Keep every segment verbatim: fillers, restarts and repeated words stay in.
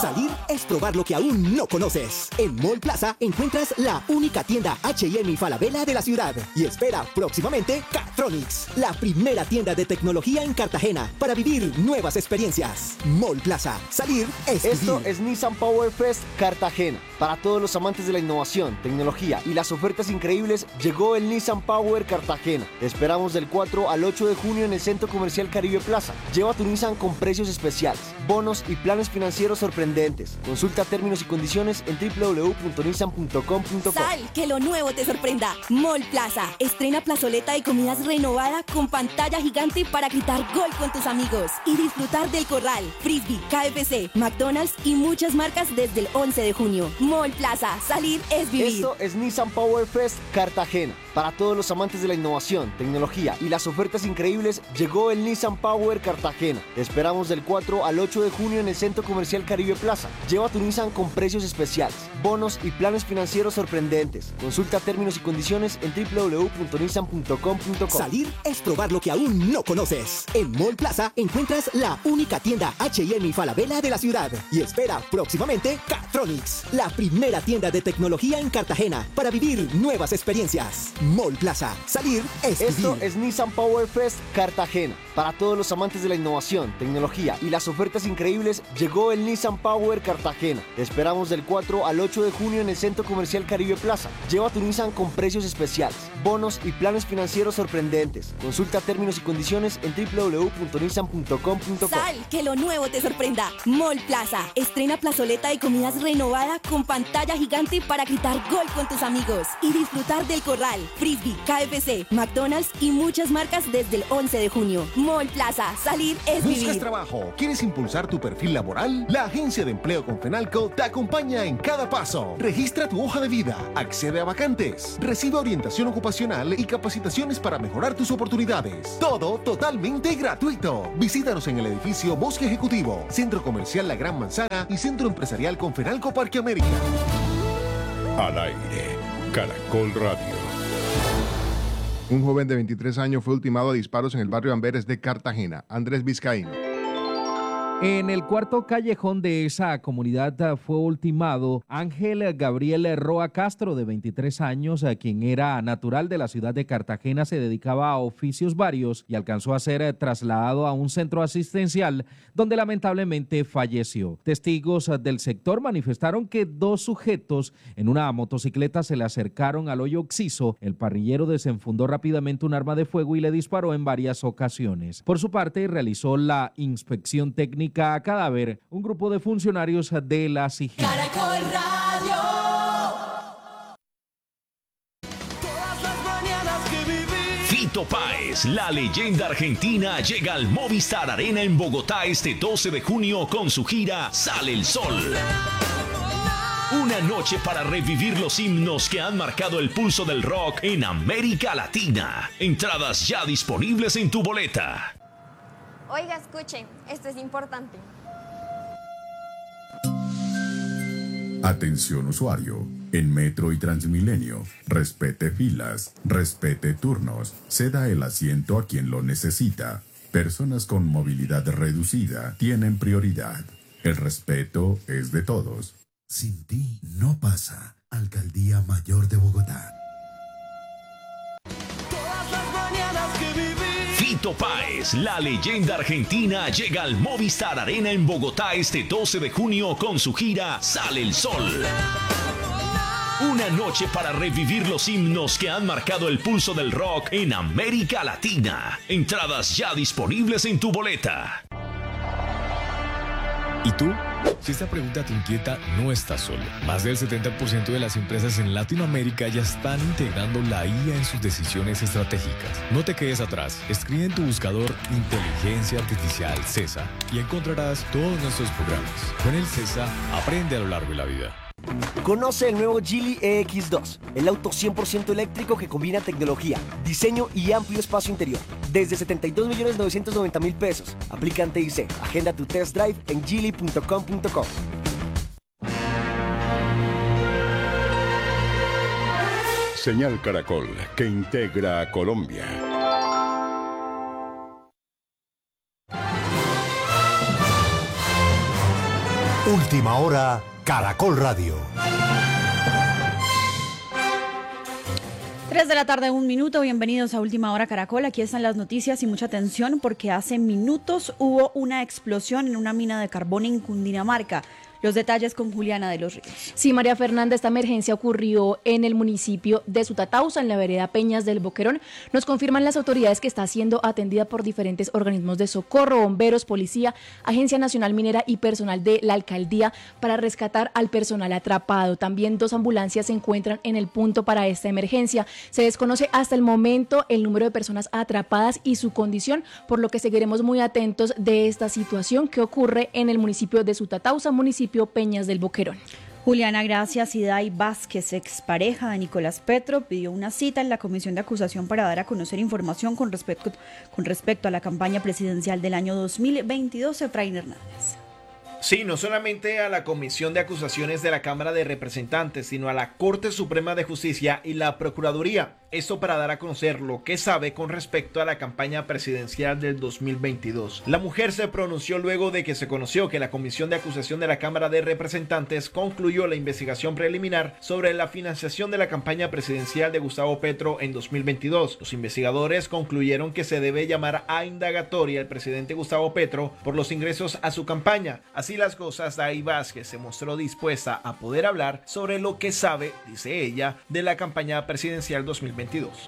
Salir es probar lo que aún no conoces. En Mall Plaza encuentras la única tienda H y M y Falabella de la ciudad. Y espera próximamente Catronics, la primera tienda de tecnología en Cartagena para vivir nuevas experiencias. Mall Plaza. Salir es Esto vivir. es Nissan Power Fest Cartagena. Para todos los amantes de la innovación, tecnología y las ofertas increíbles, llegó el Nissan Power Cartagena. Te esperamos del cuatro al ocho de junio en el Centro Comercial Caribe Plaza. Lleva tu Nissan con precios especiales, bonos y planes financieros sorprendentes. Consulta términos y condiciones en doble u doble u doble u punto nissan punto com punto co. Sal, que lo nuevo te sorprenda. Mall Plaza. Estrena plazoleta de comidas renovada con pantalla gigante para gritar gol con tus amigos y disfrutar del Corral, Frisbee, K F C, McDonald's y muchas marcas desde el once de junio. Mall Plaza. Salir es vivir. Esto es Nissan Power Fest Cartagena. Para todos los amantes de la innovación, tecnología y las ofertas increíbles, llegó el Nissan Power Cartagena. Te esperamos del cuatro al ocho de junio en el Centro Comercial Caribe Plaza. Lleva tu Nissan con precios especiales, bonos y planes financieros sorprendentes. Consulta términos y condiciones en doble u doble u doble u punto nissan punto com punto co. Salir es probar lo que aún no conoces. En Mall Plaza encuentras la única tienda H y M y Falabella de la ciudad. Y espera próximamente Catronics, la primera tienda de tecnología en Cartagena para vivir nuevas experiencias. Mall Plaza. Salir es Esto vivir. es Nissan Power Fest Cartagena. Para todos los amantes de la innovación, tecnología y las ofertas increíbles, llegó el Nissan Power Cartagena. Te esperamos del cuatro al ocho de junio en el Centro Comercial Caribe Plaza. Lleva tu Nissan con precios especiales, bonos y planes financieros sorprendentes. Consulta términos y condiciones en doble u doble u doble u punto nissan punto com punto co. Sal, que lo nuevo te sorprenda. Mall Plaza. Estrena plazoleta de comidas renovada con pantalla gigante para gritar gol con tus amigos y disfrutar del Corral, Frisbee, K F C, McDonald's y muchas marcas desde el once de junio. Mall Plaza. Salir es ¿Buscas vivir. trabajo? ¿Quieres impulsar tu perfil laboral? La Agencia de Empleo Confenalco te acompaña en cada paso. Registra tu hoja de vida, accede a vacantes, recibe orientación ocupacional y capacitaciones para mejorar tus oportunidades. Todo totalmente gratuito. Visítanos en el edificio Bosque Ejecutivo, Centro Comercial La Gran Manzana y Centro Empresarial Confenalco Parque América. Al aire, Caracol Radio. Un joven de veintitrés años fue ultimado a disparos en el barrio Amberes de Cartagena. Andrés Vizcaíno. En el cuarto callejón de esa comunidad fue ultimado Ángel Gabriel Roa Castro, de veintitrés años, quien era natural de la ciudad de Cartagena, se dedicaba a oficios varios y alcanzó a ser trasladado a un centro asistencial donde lamentablemente falleció. Testigos del sector manifestaron que dos sujetos en una motocicleta se le acercaron al hoyo occiso. El parrillero desenfundó rápidamente un arma de fuego y le disparó en varias ocasiones. Por su parte, realizó la inspección técnica a cadáver un grupo de funcionarios de la S I G I. Caracol Radio. Fito Páez, la leyenda argentina, llega al Movistar Arena en Bogotá este doce de junio con su gira Sale el Sol. Una noche para revivir los himnos que han marcado el pulso del rock en América Latina. Entradas ya disponibles en tu boleta. Oiga, escuche, esto es importante. Atención usuario, en Metro y Transmilenio, respete filas, respete turnos, ceda el asiento a quien lo necesita. Personas con movilidad reducida tienen prioridad. El respeto es de todos. Sin ti no pasa. Alcaldía Mayor de Bogotá. Fito Páez, la leyenda argentina, llega al Movistar Arena en Bogotá este doce de junio con su gira Sale el Sol. Una noche para revivir los himnos que han marcado el pulso del rock en América Latina. Entradas ya disponibles en tu boleta. ¿Y tú? Si esta pregunta te inquieta, no estás solo. Más del setenta por ciento de las empresas en Latinoamérica ya están integrando la I A en sus decisiones estratégicas. No te quedes atrás. Escribe en tu buscador Inteligencia Artificial CESA y encontrarás todos nuestros programas. Con el CESA, aprende a lo largo de la vida. Conoce el nuevo Geely E X dos, el auto cien por ciento eléctrico que combina tecnología, diseño y amplio espacio interior. Desde setenta y dos millones novecientos noventa mil pesos. Aplica T I C. Agenda tu test drive en geely punto com punto co. Señal Caracol, que integra a Colombia. Última Hora, Caracol Radio. tres de la tarde, un minuto. Bienvenidos a Última Hora Caracol. Aquí están las noticias y mucha atención porque hace minutos hubo una explosión en una mina de carbón en Cundinamarca. Los detalles con Juliana de los Ríos. Sí, María Fernanda, esta emergencia ocurrió en el municipio de Sutatausa, en la vereda Peñas del Boquerón. Nos confirman las autoridades que está siendo atendida por diferentes organismos de socorro, bomberos, policía, Agencia Nacional Minera y personal de la alcaldía para rescatar al personal atrapado. También dos ambulancias se encuentran en el punto para esta emergencia. Se desconoce hasta el momento el número de personas atrapadas y su condición, por lo que seguiremos muy atentos de esta situación que ocurre en el municipio de Sutatausa, municipio Peñas del Boquerón. Juliana, gracias. Iday Vázquez, expareja de Nicolás Petro, pidió una cita en la comisión de acusación para dar a conocer información con respecto, con respecto a la campaña presidencial del año dos mil veintidós. Efraín Hernández. Sí, no solamente a la Comisión de Acusaciones de la Cámara de Representantes, sino a la Corte Suprema de Justicia y la Procuraduría. Esto para dar a conocer lo que sabe con respecto a la campaña presidencial del dos mil veintidós. La mujer se pronunció luego de que se conoció que la Comisión de Acusación de la Cámara de Representantes concluyó la investigación preliminar sobre la financiación de la campaña presidencial de Gustavo Petro en dos mil veintidós. Los investigadores concluyeron que se debe llamar a indagatoria al presidente Gustavo Petro por los ingresos a su campaña. Así las cosas, Iday Vázquez se mostró dispuesta a poder hablar sobre lo que sabe, dice ella, de la campaña presidencial dos mil veintidós.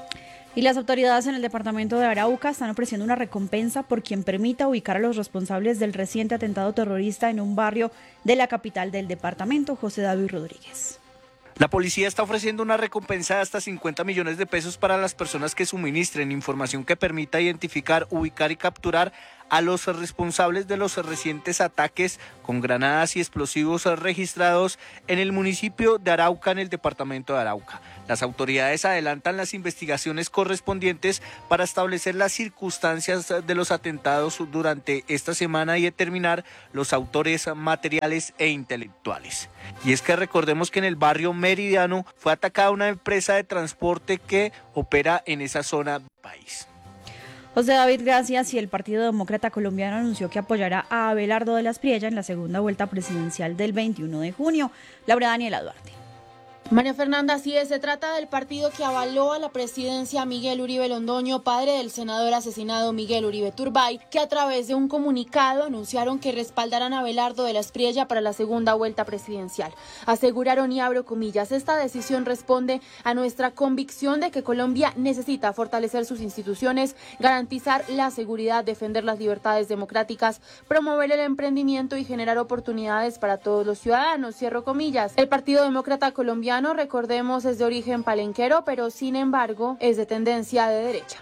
Y las autoridades en el departamento de Arauca están ofreciendo una recompensa por quien permita ubicar a los responsables del reciente atentado terrorista en un barrio de la capital del departamento. José David Rodríguez. La policía está ofreciendo una recompensa de hasta cincuenta millones de pesos para las personas que suministren información que permita identificar, ubicar y capturar a los responsables de los recientes ataques con granadas y explosivos registrados en el municipio de Arauca, en el departamento de Arauca. Las autoridades adelantan las investigaciones correspondientes para establecer las circunstancias de los atentados durante esta semana y determinar los autores materiales e intelectuales. Y es que recordemos que en el barrio Meridiano fue atacada una empresa de transporte que opera en esa zona del país. José David, gracias. Y el Partido Demócrata Colombiano anunció que apoyará a Abelardo de las Priella en la segunda vuelta presidencial del veintiuno de junio. Laura Daniela Duarte. María Fernanda, así es, se trata del partido que avaló a la presidencia a Miguel Uribe Londoño, padre del senador asesinado Miguel Uribe Turbay, que a través de un comunicado anunciaron que respaldarán a Abelardo de las Priella para la segunda vuelta presidencial. Aseguraron, y abro comillas, esta decisión responde a nuestra convicción de que Colombia necesita fortalecer sus instituciones, garantizar la seguridad, defender las libertades democráticas, promover el emprendimiento y generar oportunidades para todos los ciudadanos, cierro comillas. El Partido Demócrata Colombiano, recordemos, es de origen palenquero, pero sin embargo es de tendencia de derecha.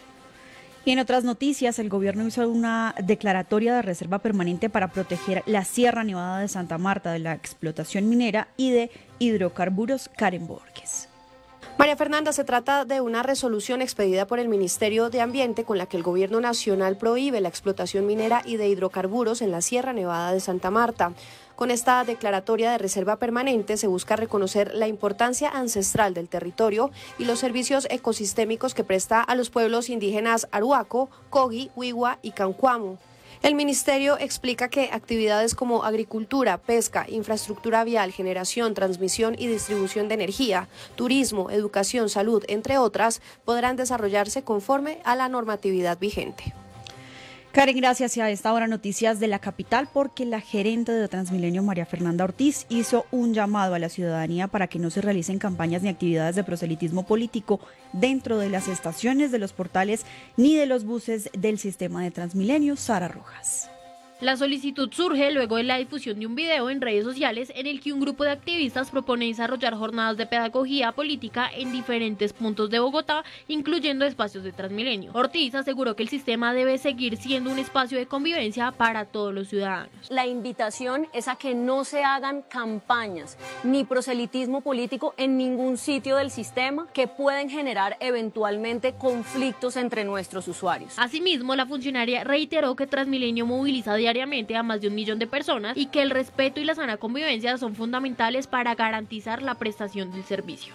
Y en otras noticias, el gobierno hizo una declaratoria de reserva permanente para proteger la Sierra Nevada de Santa Marta de la explotación minera y de hidrocarburos. Karen Borges. María Fernanda, se trata de una resolución expedida por el Ministerio de Ambiente con la que el Gobierno Nacional prohíbe la explotación minera y de hidrocarburos en la Sierra Nevada de Santa Marta. Con esta declaratoria de reserva permanente se busca reconocer la importancia ancestral del territorio y los servicios ecosistémicos que presta a los pueblos indígenas Aruaco, Cogi, Huigua y Cancuamo. El ministerio explica que actividades como agricultura, pesca, infraestructura vial, generación, transmisión y distribución de energía, turismo, educación, salud, entre otras, podrán desarrollarse conforme a la normatividad vigente. Karen, gracias. Y a esta hora noticias de la capital, porque la gerente de Transmilenio, María Fernanda Ortiz, hizo un llamado a la ciudadanía para que no se realicen campañas ni actividades de proselitismo político dentro de las estaciones, de los portales ni de los buses del sistema de Transmilenio. Sara Rojas. La solicitud surge luego de la difusión de un video en redes sociales en el que un grupo de activistas propone desarrollar jornadas de pedagogía política en diferentes puntos de Bogotá, incluyendo espacios de Transmilenio. Ortiz aseguró que el sistema debe seguir siendo un espacio de convivencia para todos los ciudadanos. La invitación es a que no se hagan campañas ni proselitismo político en ningún sitio del sistema que pueden generar eventualmente conflictos entre nuestros usuarios. Asimismo, la funcionaria reiteró que Transmilenio moviliza diariamente a más de un millón de personas y que el respeto y la sana convivencia son fundamentales para garantizar la prestación del servicio.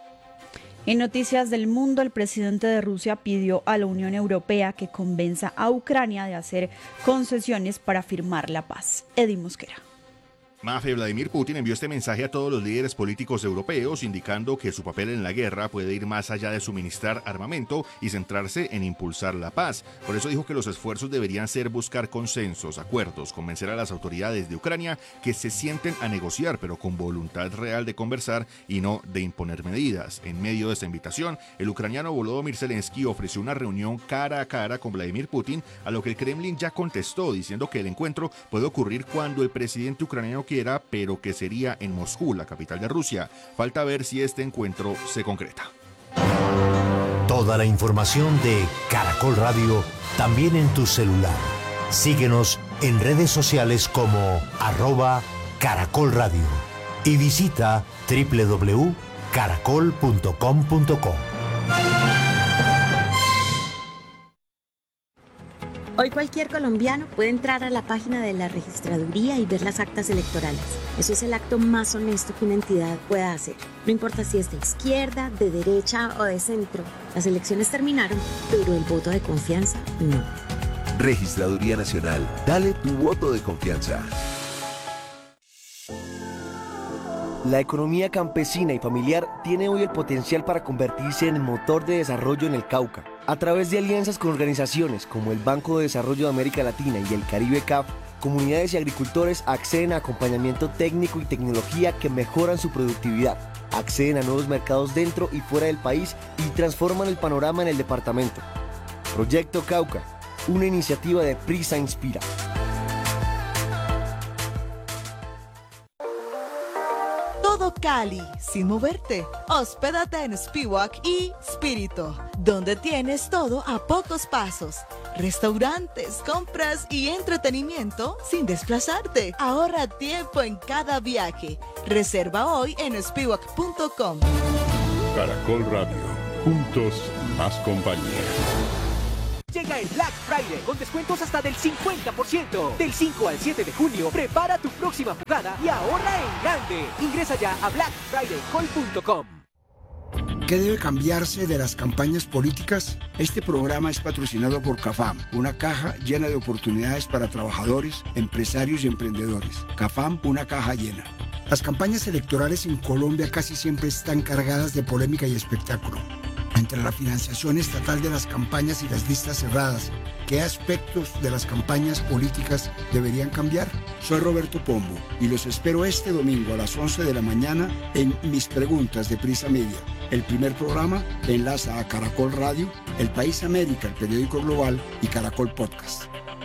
En noticias del mundo, el presidente de Rusia pidió a la Unión Europea que convenza a Ucrania de hacer concesiones para firmar la paz. Edi Mosquera. Mafe, Vladimir Putin envió este mensaje a todos los líderes políticos europeos, indicando que su papel en la guerra puede ir más allá de suministrar armamento y centrarse en impulsar la paz. Por eso dijo que los esfuerzos deberían ser buscar consensos, acuerdos, convencer a las autoridades de Ucrania que se sienten a negociar, pero con voluntad real de conversar y no de imponer medidas. En medio de esta invitación, el ucraniano Volodymyr Zelensky ofreció una reunión cara a cara con Vladimir Putin, a lo que el Kremlin ya contestó, diciendo que el encuentro puede ocurrir cuando el presidente ucraniano quiera, pero que sería en Moscú, la capital de Rusia. Falta ver si este encuentro se concreta. Toda la información de Caracol Radio también en tu celular. Síguenos en redes sociales como arroba Caracol Radio y visita doble u doble u doble u punto caracol punto com punto co. Hoy cualquier colombiano puede entrar a la página de la registraduría y ver las actas electorales. Eso es el acto más honesto que una entidad pueda hacer. No importa si es de izquierda, de derecha o de centro. Las elecciones terminaron, pero el voto de confianza no. Registraduría Nacional. Dale tu voto de confianza. La economía campesina y familiar tiene hoy el potencial para convertirse en el motor de desarrollo en el Cauca. A través de alianzas con organizaciones como el Banco de Desarrollo de América Latina y el Caribe C A F, comunidades y agricultores acceden a acompañamiento técnico y tecnología que mejoran su productividad, acceden a nuevos mercados dentro y fuera del país y transforman el panorama en el departamento. Proyecto Cauca, una iniciativa de Prisa Inspira. Todo Cali, sin moverte. Hospédate en Spiwak y Spirito, donde tienes todo a pocos pasos. Restaurantes, compras y entretenimiento sin desplazarte. Ahorra tiempo en cada viaje. Reserva hoy en spiwak punto com. Caracol Radio, juntos más compañía. Llega el Black Friday con descuentos hasta del cincuenta por ciento. Del cinco al siete de junio, prepara tu próxima jugada y ahorra en grande. Ingresa ya a black friday call punto com. ¿Qué debe cambiarse de las campañas políticas? Este programa es patrocinado por CAFAM, una caja llena de oportunidades para trabajadores, empresarios y emprendedores. CAFAM, una caja llena. Las campañas electorales en Colombia casi siempre están cargadas de polémica y espectáculo. Entre la financiación estatal de las campañas y las listas cerradas, ¿qué aspectos de las campañas políticas deberían cambiar? Soy Roberto Pombo y los espero este domingo a las once de la mañana en Mis Preguntas de Prisa Media. El primer programa enlaza a Caracol Radio, El País América, el periódico global, y Caracol Podcast.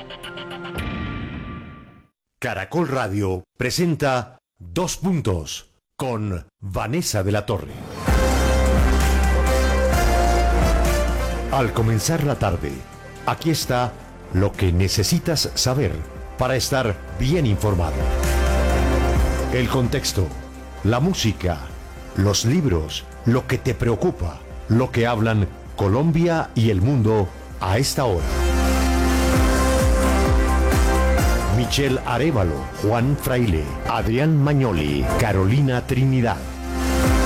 Caracol Radio presenta Dos Puntos con Vanessa de la Torre. Al comenzar la tarde, aquí está lo que necesitas saber para estar bien informado. El contexto, la música, los libros, lo que te preocupa, lo que hablan Colombia y el mundo a esta hora. Michelle Arévalo, Juan Fraile, Adrián Mañoli, Carolina Trinidad.